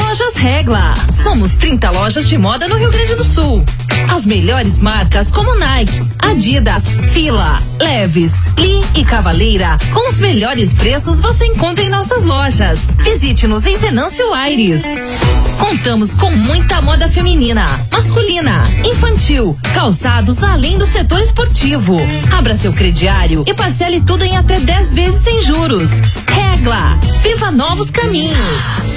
Lojas Regla. Somos 30 lojas de moda no Rio Grande do Sul. As melhores marcas como Nike, Adidas, Fila, Levi's, Lee e Cavaleira, com os melhores preços você encontra em nossas lojas. Visite-nos em Venâncio Aires. Contamos com muita moda feminina, masculina, infantil, calçados além do setor esportivo. Abra seu crediário e parcele tudo em até 10 vezes sem juros. Regla, viva novos caminhos.